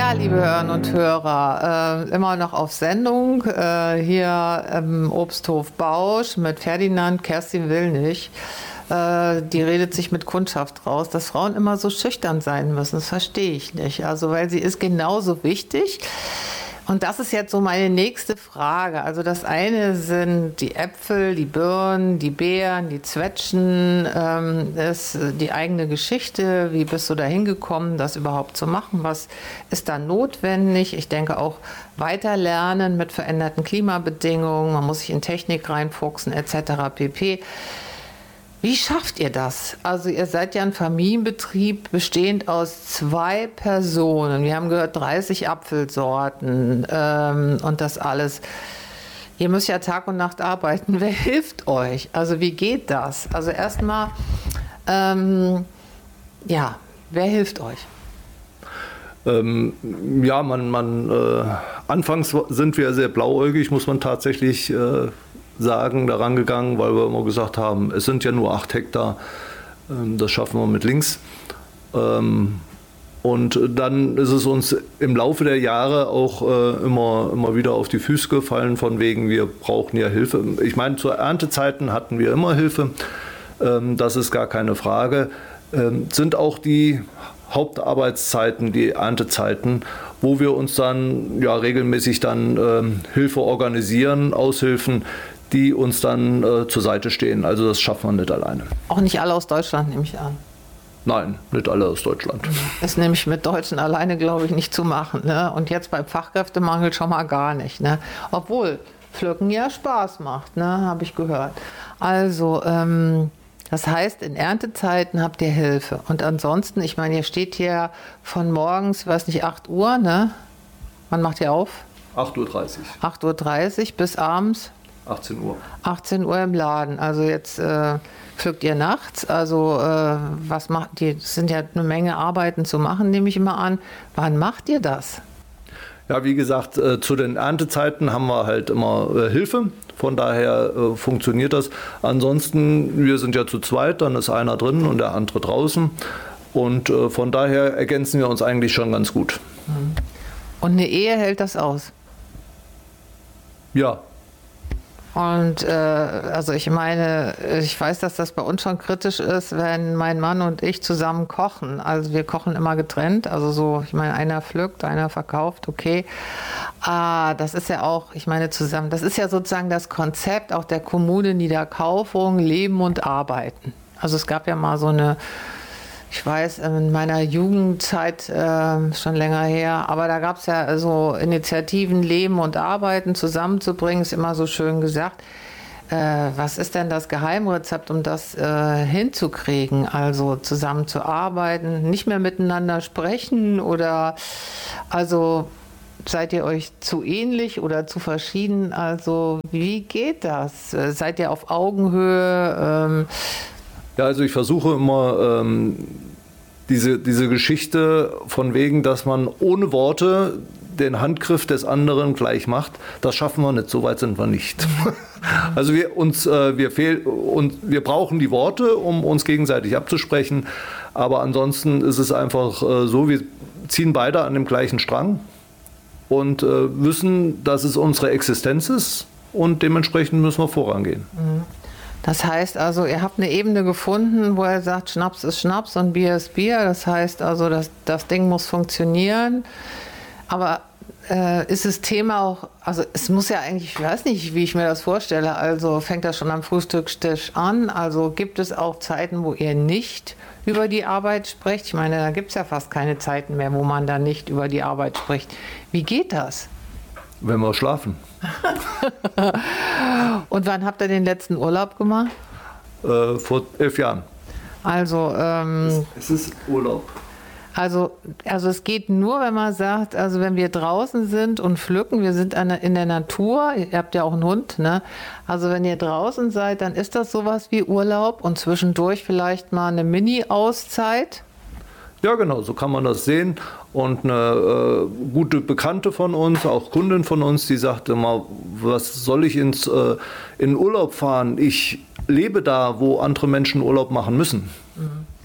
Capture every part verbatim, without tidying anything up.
Ja, liebe Hörerinnen und Hörer, äh, immer noch auf Sendung, äh, hier im Obsthof Bausch mit Ferdinand. Kerstin will nicht. Äh, die redet sich mit Kundschaft raus, dass Frauen immer so schüchtern sein müssen. Das verstehe ich nicht. Also, weil sie ist genauso wichtig. Und das ist jetzt so meine nächste Frage. Also das eine sind die Äpfel, die Birnen, die Beeren, die Zwetschgen, ähm, ist die eigene Geschichte. Wie bist du da hingekommen, das überhaupt zu machen? Was ist da notwendig? Ich denke auch weiterlernen mit veränderten Klimabedingungen. Man muss sich in Technik reinfuchsen et cetera pp. Wie schafft ihr das? Also ihr seid ja ein Familienbetrieb bestehend aus zwei Personen. Wir haben gehört, dreißig Apfelsorten ähm, und das alles. Ihr müsst ja Tag und Nacht arbeiten. Wer hilft euch? Also wie geht das? Also erstmal, ähm, ja, wer hilft euch? Ähm, ja, man, man äh, anfangs sind wir sehr blauäugig, muss man tatsächlich äh, sagen, daran gegangen, weil wir immer gesagt haben, es sind ja nur acht Hektar, ähm, das schaffen wir mit links. Ähm, und dann ist es uns im Laufe der Jahre auch äh, immer, immer wieder auf die Füße gefallen, von wegen, wir brauchen ja Hilfe. Ich meine, zu Erntezeiten hatten wir immer Hilfe, ähm, das ist gar keine Frage. Ähm, sind auch die Hauptarbeitszeiten, die Erntezeiten, wo wir uns dann ja regelmäßig dann ähm, Hilfe organisieren, Aushilfen, die uns dann äh, zur Seite stehen. Also das schaffen wir nicht alleine. Auch nicht alle aus Deutschland, nehme ich an. Nein, nicht alle aus Deutschland. Ist nämlich mit Deutschen alleine, glaube ich, nicht zu machen. Ne? Und jetzt beim Fachkräftemangel schon mal gar nicht. Ne? Obwohl Pflücken ja Spaß macht, ne? Habe ich gehört. Also, ähm, das heißt, in Erntezeiten habt ihr Hilfe. Und ansonsten, ich meine, ihr steht hier von morgens, weiß nicht, acht Uhr, ne? Wann macht ihr auf? acht Uhr dreißig. acht Uhr dreißig bis abends? achtzehn Uhr. achtzehn Uhr im Laden. Also jetzt äh, pflückt ihr nachts. Also äh, was macht ihr? Es sind ja eine Menge Arbeiten zu machen, nehme ich immer an. Wann macht ihr das? Ja, wie gesagt, äh, zu den Erntezeiten haben wir halt immer äh, Hilfe. Von daher äh, funktioniert das. Ansonsten, wir sind ja zu zweit, dann ist einer drin und der andere draußen. Und äh, von daher ergänzen wir uns eigentlich schon ganz gut. Und eine Ehe hält das aus? Ja. Und äh, also ich meine, ich weiß, dass das bei uns schon kritisch ist, wenn mein Mann und ich zusammen kochen. Also wir kochen immer getrennt. Also so, ich meine, einer pflückt, einer verkauft, okay. Ah, das ist ja auch, ich meine, zusammen, das ist ja sozusagen das Konzept auch der Kommune Niederkaufung, Leben und Arbeiten. Also es gab ja mal so eine, ich weiß, in meiner Jugendzeit, äh, schon länger her, aber da gab es ja so Initiativen, Leben und Arbeiten zusammenzubringen, ist immer so schön gesagt. Äh, was ist denn das Geheimrezept, um das äh, hinzukriegen? Also zusammenzuarbeiten, nicht mehr miteinander sprechen oder also seid ihr euch zu ähnlich oder zu verschieden? Also wie geht das? Seid ihr auf Augenhöhe? Ähm, Ja, also ich versuche immer ähm, diese, diese Geschichte von wegen, dass man ohne Worte den Handgriff des anderen gleich macht, das schaffen wir nicht, so weit sind wir nicht. Also wir, uns, äh, wir, fehl, und wir brauchen die Worte, um uns gegenseitig abzusprechen, aber ansonsten ist es einfach äh, so, wir ziehen beide an dem gleichen Strang und äh, wissen, dass es unsere Existenz ist und dementsprechend müssen wir vorangehen. Mhm. Das heißt also, ihr habt eine Ebene gefunden, wo er sagt, Schnaps ist Schnaps und Bier ist Bier. Das heißt also, das, das Ding muss funktionieren. Aber äh, ist das Thema auch, also es muss ja eigentlich, ich weiß nicht, wie ich mir das vorstelle, also fängt das schon am Frühstückstisch an? Also gibt es auch Zeiten, wo ihr nicht über die Arbeit sprecht? Ich meine, da gibt es ja fast keine Zeiten mehr, wo man da nicht über die Arbeit spricht. Wie geht das? Wenn wir schlafen. Und wann habt ihr den letzten Urlaub gemacht? Äh, vor elf Jahren. Also, ähm, es, es ist Urlaub. Also, also es geht nur, wenn man sagt, also wenn wir draußen sind und pflücken, wir sind in der Natur, ihr habt ja auch einen Hund, ne? Also wenn ihr draußen seid, dann ist das sowas wie Urlaub und zwischendurch vielleicht mal eine Mini-Auszeit. Ja, genau, so kann man das sehen. Und eine äh, gute Bekannte von uns, auch Kundin von uns, die sagte immer, was soll ich ins, äh, in Urlaub fahren? Ich lebe da, wo andere Menschen Urlaub machen müssen. Mhm.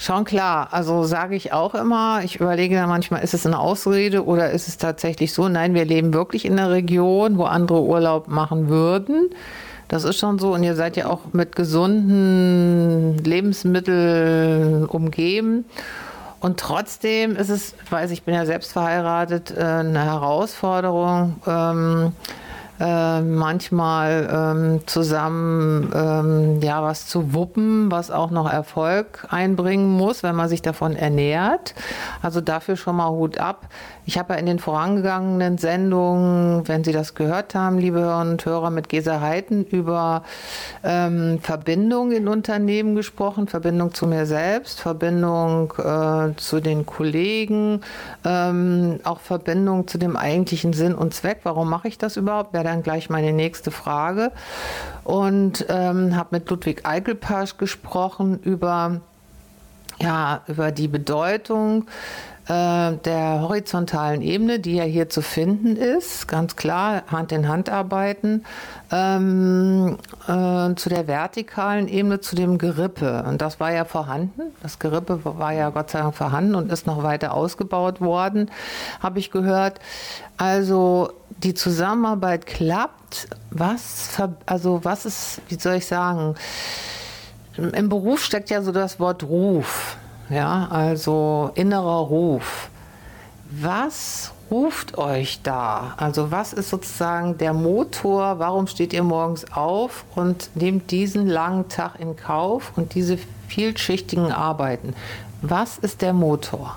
Schon klar, also sage ich auch immer, ich überlege dann manchmal, ist es eine Ausrede oder ist es tatsächlich so? Nein, wir leben wirklich in einer Region, wo andere Urlaub machen würden. Das ist schon so und ihr seid ja auch mit gesunden Lebensmitteln umgeben. Und trotzdem ist es, ich weiß, ich bin ja selbst verheiratet, eine Herausforderung, ähm, äh, manchmal ähm, zusammen ähm, ja, was zu wuppen, was auch noch Erfolg einbringen muss, wenn man sich davon ernährt. Also dafür schon mal Hut ab. Ich habe ja in den vorangegangenen Sendungen, wenn Sie das gehört haben, liebe Hörerinnen und Hörer, mit Gesa Heiten über ähm, Verbindung in Unternehmen gesprochen, Verbindung zu mir selbst, Verbindung äh, zu den Kollegen, ähm, auch Verbindung zu dem eigentlichen Sinn und Zweck. Warum mache ich das überhaupt? Wäre dann gleich meine nächste Frage. Und ähm, habe mit Ludwig Eichelpasch gesprochen über, ja, über die Bedeutung der horizontalen Ebene, die ja hier zu finden ist, ganz klar, Hand in Hand arbeiten, ähm, äh, zu der vertikalen Ebene, zu dem Gerippe. Und das war ja vorhanden. Das Gerippe war ja Gott sei Dank vorhanden und ist noch weiter ausgebaut worden, habe ich gehört. Also die Zusammenarbeit klappt. Was, also was ist, wie soll ich sagen, im Beruf steckt ja so das Wort Ruf. Ja, also innerer Ruf. Was ruft euch da? Also was ist sozusagen der Motor? Warum steht ihr morgens auf und nehmt diesen langen Tag in Kauf und diese vielschichtigen Arbeiten? Was ist der Motor?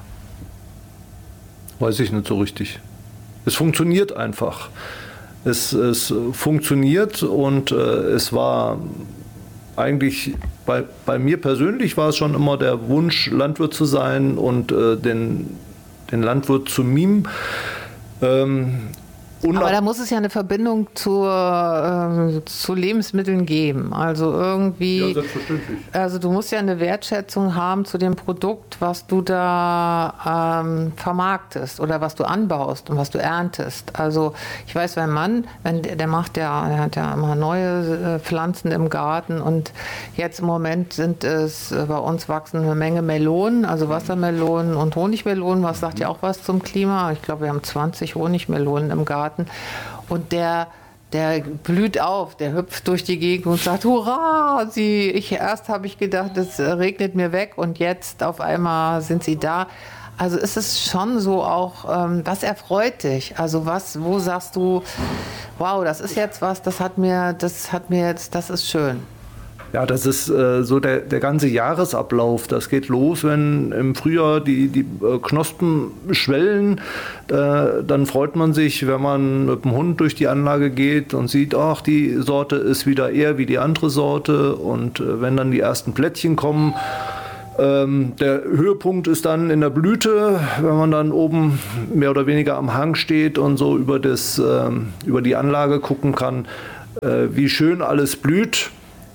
Weiß ich nicht so richtig. Es funktioniert einfach. Es, es funktioniert und äh, es war eigentlich, bei, bei mir persönlich war es schon immer der Wunsch, Landwirt zu sein und äh, den, den Landwirt zu mimen. Ähm, Aber da muss es ja eine Verbindung zur, äh, zu Lebensmitteln geben. Also irgendwie, ja, selbstverständlich. Also du musst ja eine Wertschätzung haben zu dem Produkt, was du da ähm, vermarktest oder was du anbaust und was du erntest. Also ich weiß, mein Mann, wenn der, der macht ja, der hat ja immer neue äh, Pflanzen im Garten und jetzt im Moment sind es, äh, bei uns wachsen eine Menge Melonen, also Wassermelonen und Honigmelonen. Was sagt ja auch was zum Klima? Ich glaube, wir haben zwanzig Honigmelonen im Garten. Und der, der blüht auf, der hüpft durch die Gegend und sagt, hurra, sie, ich, erst habe ich gedacht, es regnet mir weg und jetzt auf einmal sind sie da. Also ist es schon so auch, ähm, was erfreut dich? Also was, wo sagst du, wow, das ist jetzt was, das hat mir, das hat mir jetzt, das ist schön. Ja, das ist äh, so der, der ganze Jahresablauf. Das geht los, wenn im Frühjahr die, die äh, Knospen schwellen. Äh, dann freut man sich, wenn man mit dem Hund durch die Anlage geht und sieht, ach, die Sorte ist wieder eher wie die andere Sorte. Und äh, wenn dann die ersten Plättchen kommen, ähm, der Höhepunkt ist dann in der Blüte, wenn man dann oben mehr oder weniger am Hang steht und so über, das, äh, über die Anlage gucken kann, äh, wie schön alles blüht.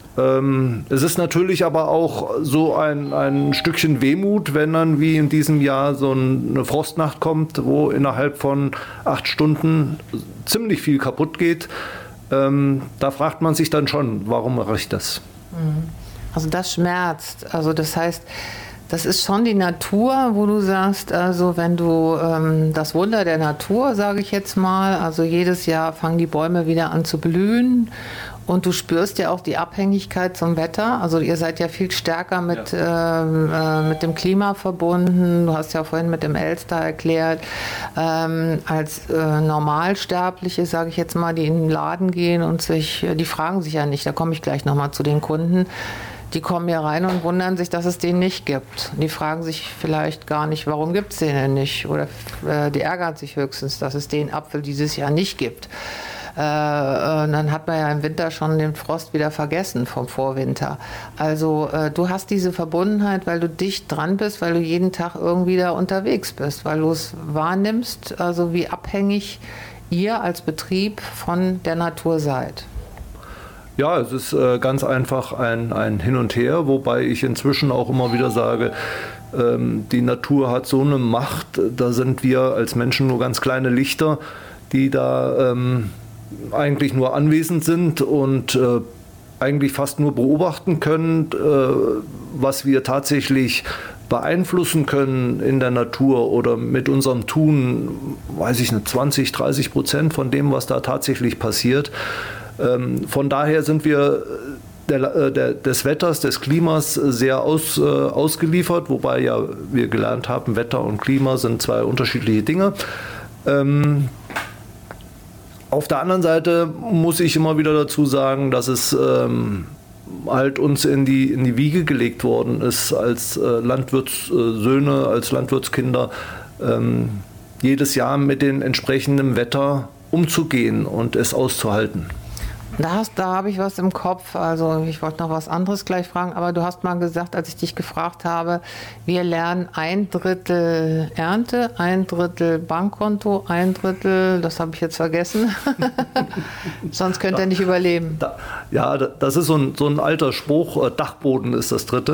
Es ist natürlich aber auch so ein, ein Stückchen Wehmut, wenn dann wie in diesem Jahr so eine Frostnacht kommt, wo innerhalb von acht Stunden ziemlich viel kaputt geht. Ähm, da fragt man sich dann schon, warum mache ich das? Also das schmerzt. Also das heißt, das ist schon die Natur, wo du sagst, also wenn du ähm, das Wunder der Natur, sage ich jetzt mal, also jedes Jahr fangen die Bäume wieder an zu blühen. Und du spürst ja auch die Abhängigkeit zum Wetter. Also ihr seid ja viel stärker mit, ja. äh, mit dem Klima verbunden. Du hast ja vorhin mit dem Elster erklärt, ähm, als äh, Normalsterbliche, sage ich jetzt mal, die in den Laden gehen und sich, die fragen sich ja nicht, da komme ich gleich nochmal zu den Kunden, die kommen hier rein und wundern sich, dass es den nicht gibt. Die fragen sich vielleicht gar nicht, warum gibt es den denn nicht? Oder äh, die ärgern sich höchstens, dass es den Apfel dieses Jahr nicht gibt. Äh, dann hat man ja im Winter schon den Frost wieder vergessen vom Vorwinter. Also äh, du hast diese Verbundenheit, weil du dicht dran bist, weil du jeden Tag irgendwie da unterwegs bist, weil du es wahrnimmst, also wie abhängig ihr als Betrieb von der Natur seid. Ja, es ist äh, ganz einfach ein, ein Hin und Her, wobei ich inzwischen auch immer wieder sage, ähm, die Natur hat so eine Macht, da sind wir als Menschen nur ganz kleine Lichter, die da ähm, eigentlich nur anwesend sind und äh, eigentlich fast nur beobachten können, äh, was wir tatsächlich beeinflussen können in der Natur oder mit unserem Tun, weiß ich nicht, zwanzig, dreißig Prozent von dem, was da tatsächlich passiert. Ähm, von daher sind wir der, der, des Wetters, des Klimas sehr aus, äh, ausgeliefert, wobei ja wir gelernt haben, Wetter und Klima sind zwei unterschiedliche Dinge. Ähm, auf der anderen Seite muss ich immer wieder dazu sagen, dass es ähm, halt uns in die, in die Wiege gelegt worden ist, als äh, Landwirtssöhne, als Landwirtskinder, ähm, jedes Jahr mit dem entsprechenden Wetter umzugehen und es auszuhalten. Da, hast, da habe ich was im Kopf, also ich wollte noch was anderes gleich fragen, aber du hast mal gesagt, als ich dich gefragt habe, wir lernen ein Drittel Ernte, ein Drittel Bankkonto, ein Drittel, das habe ich jetzt vergessen, sonst könnt ihr nicht überleben. Da, ja, das ist so ein, so ein alter Spruch, Dachboden ist das dritte.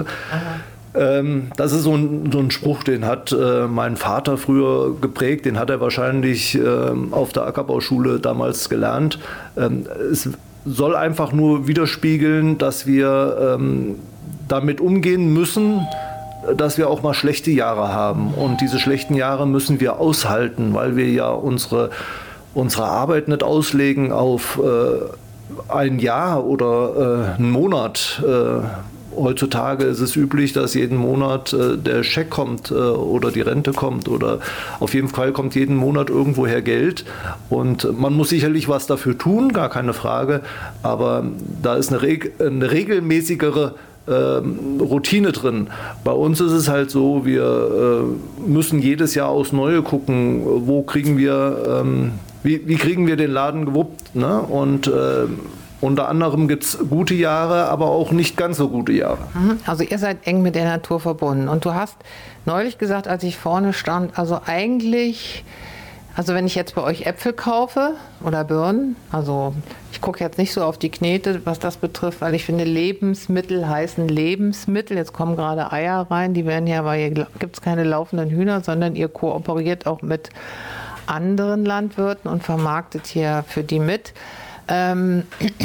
Ähm, das ist so ein, so ein Spruch, den hat äh, mein Vater früher geprägt, den hat er wahrscheinlich äh, auf der Ackerbauschule damals gelernt. Ähm, es soll einfach nur widerspiegeln, dass wir ähm, damit umgehen müssen, dass wir auch mal schlechte Jahre haben. Und diese schlechten Jahre müssen wir aushalten, weil wir ja unsere, unsere Arbeit nicht auslegen auf äh, ein Jahr oder äh, einen Monat. Äh, Heutzutage ist es üblich, dass jeden Monat äh, der Scheck kommt äh, oder die Rente kommt oder auf jeden Fall kommt jeden Monat irgendwoher Geld und man muss sicherlich was dafür tun, gar keine Frage, aber da ist eine, reg eine regelmäßigere äh, Routine drin. Bei uns ist es halt so, wir äh, müssen jedes Jahr aufs Neue gucken, wo kriegen wir, ähm, wie, wie kriegen wir den Laden gewuppt, ne? Und äh, unter anderem gibt es gute Jahre, aber auch nicht ganz so gute Jahre. Also ihr seid eng mit der Natur verbunden. Und du hast neulich gesagt, als ich vorne stand, also eigentlich, also wenn ich jetzt bei euch Äpfel kaufe oder Birnen, also ich gucke jetzt nicht so auf die Knete, was das betrifft, weil ich finde, Lebensmittel heißen Lebensmittel. Jetzt kommen gerade Eier rein, die werden ja, weil hier gibt es keine laufenden Hühner, sondern ihr kooperiert auch mit anderen Landwirten und vermarktet hier für die mit. Ähm,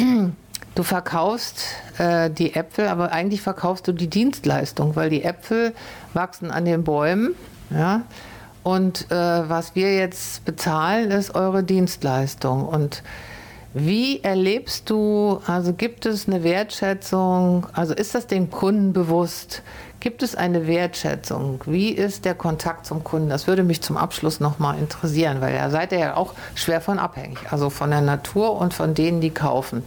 du verkaufst äh, die Äpfel, aber eigentlich verkaufst du die Dienstleistung, weil die Äpfel wachsen an den Bäumen, ja, und äh, was wir jetzt bezahlen, ist eure Dienstleistung. Und wie erlebst du, also gibt es eine Wertschätzung, also ist das dem Kunden bewusst? Gibt es eine Wertschätzung? Wie ist der Kontakt zum Kunden? Das würde mich zum Abschluss nochmal interessieren, weil da seid ihr ja auch schwer von abhängig, also von der Natur und von denen, die kaufen.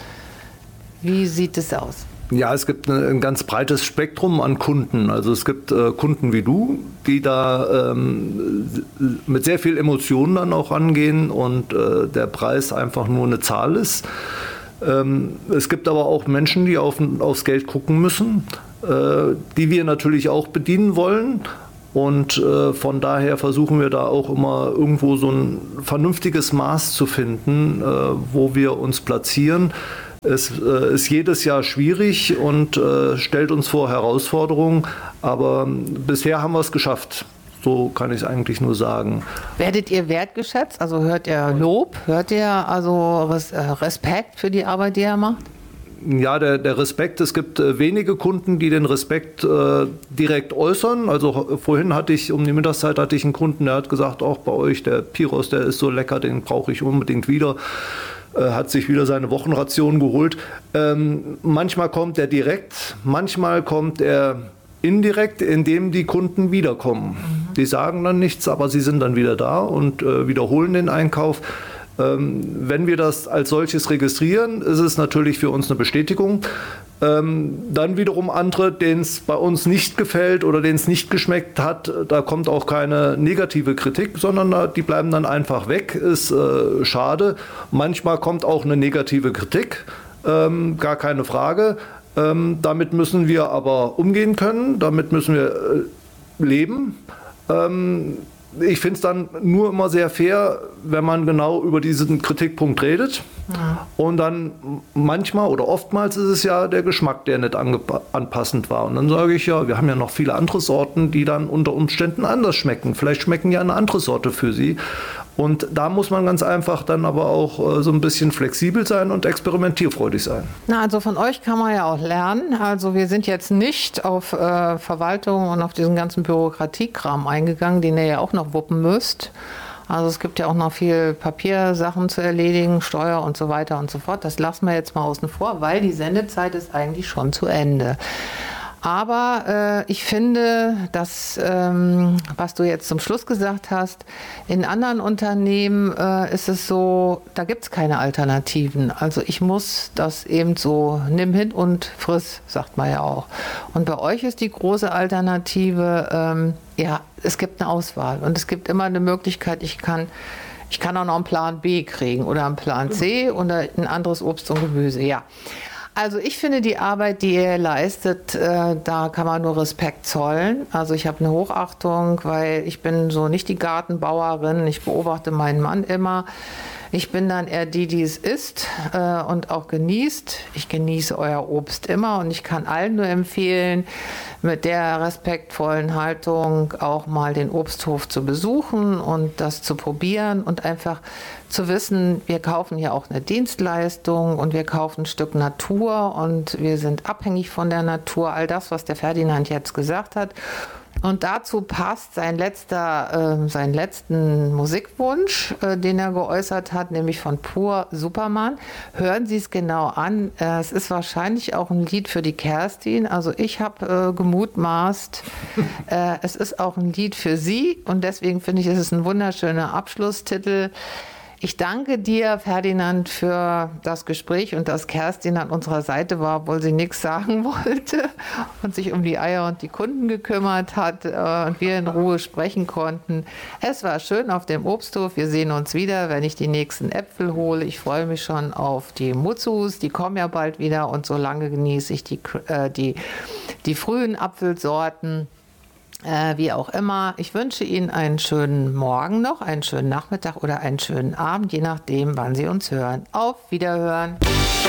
Wie sieht es aus? Ja, es gibt ein ganz breites Spektrum an Kunden. Also es gibt äh, Kunden wie du, die da ähm, mit sehr viel Emotionen dann auch rangehen und äh, der Preis einfach nur eine Zahl ist. Ähm, es gibt aber auch Menschen, die auf, aufs Geld gucken müssen, äh, die wir natürlich auch bedienen wollen. Und äh, von daher versuchen wir da auch immer irgendwo so ein vernünftiges Maß zu finden, äh, wo wir uns platzieren. Es äh, ist jedes Jahr schwierig und äh, stellt uns vor Herausforderungen, aber bisher haben wir es geschafft. So kann ich es eigentlich nur sagen. Werdet ihr wertgeschätzt? Also hört ihr Lob? Hört ihr also Res äh, Respekt für die Arbeit, die ihr macht? Ja, der, der Respekt, es gibt äh, wenige Kunden, die den Respekt äh, direkt äußern. Also vorhin hatte ich, um die Mittagszeit hatte ich einen Kunden, der hat gesagt, auch bei euch, der Pyros, der ist so lecker, den brauche ich unbedingt wieder. Hat sich wieder seine Wochenration geholt. Ähm, manchmal kommt er direkt, manchmal kommt er indirekt, indem die Kunden wiederkommen. Mhm. Die sagen dann nichts, aber sie sind dann wieder da und äh, wiederholen den Einkauf. Ähm, wenn wir das als solches registrieren, ist es natürlich für uns eine Bestätigung. Ähm, dann wiederum andere, denen es bei uns nicht gefällt oder denen es nicht geschmeckt hat, da kommt auch keine negative Kritik, sondern da, die bleiben dann einfach weg, ist äh, schade. Manchmal kommt auch eine negative Kritik, ähm, gar keine Frage. Ähm, damit müssen wir aber umgehen können, damit müssen wir äh, leben. Ähm, Ich finde es dann nur immer sehr fair, wenn man genau über diesen Kritikpunkt redet. Ja. Und dann manchmal oder oftmals ist es ja der Geschmack, der nicht anpassend war. Und dann sage ich ja, wir haben ja noch viele andere Sorten, die dann unter Umständen anders schmecken. Vielleicht schmecken ja eine andere Sorte für Sie. Und da muss man ganz einfach dann aber auch äh, so ein bisschen flexibel sein und experimentierfreudig sein. Na, also von euch kann man ja auch lernen. Also wir sind jetzt nicht auf äh, Verwaltung und auf diesen ganzen Bürokratiekram eingegangen, den ihr ja auch noch wuppen müsst. Also es gibt ja auch noch viel Papiersachen zu erledigen, Steuer und so weiter und so fort. Das lassen wir jetzt mal außen vor, weil die Sendezeit ist eigentlich schon zu Ende. Aber äh, ich finde, dass, ähm, was du jetzt zum Schluss gesagt hast, in anderen Unternehmen äh, ist es so, da gibt es keine Alternativen. Also ich muss das eben so, nimm hin und friss, sagt man ja auch. Und bei euch ist die große Alternative, ähm, ja, es gibt eine Auswahl und es gibt immer eine Möglichkeit, ich kann, ich kann auch noch einen Plan B kriegen oder einen Plan C oder ein anderes Obst und Gemüse, ja. Also ich finde die Arbeit, die ihr leistet, äh, da kann man nur Respekt zollen. Also ich habe eine Hochachtung, weil ich bin so nicht die Gartenbauerin. Ich beobachte meinen Mann immer. Ich bin dann eher die, die es isst äh, und auch genießt. Ich genieße euer Obst immer und ich kann allen nur empfehlen, mit der respektvollen Haltung auch mal den Obsthof zu besuchen und das zu probieren und einfach zu wissen, wir kaufen hier auch eine Dienstleistung und wir kaufen ein Stück Natur und wir sind abhängig von der Natur. All das, was der Ferdinand jetzt gesagt hat. Und dazu passt sein letzter, äh, seinen letzten Musikwunsch, äh, den er geäußert hat, nämlich von Pur Superman. Hören Sie es genau an. Äh, es ist wahrscheinlich auch ein Lied für die Kerstin. Also ich habe äh, gemutmaßt, äh, es ist auch ein Lied für sie. Und deswegen finde ich, es ist ein wunderschöner Abschlusstitel. Ich danke dir, Ferdinand, für das Gespräch und dass Kerstin an unserer Seite war, obwohl sie nichts sagen wollte und sich um die Eier und die Kunden gekümmert hat äh, und wir in Ruhe sprechen konnten. Es war schön auf dem Obsthof. Wir sehen uns wieder, wenn ich die nächsten Äpfel hole. Ich freue mich schon auf die Mutzus, die kommen ja bald wieder und solange genieße ich die, äh, die, die frühen Apfelsorten. Äh, wie auch immer. Ich wünsche Ihnen einen schönen Morgen noch, einen schönen Nachmittag oder einen schönen Abend, je nachdem, wann Sie uns hören. Auf Wiederhören!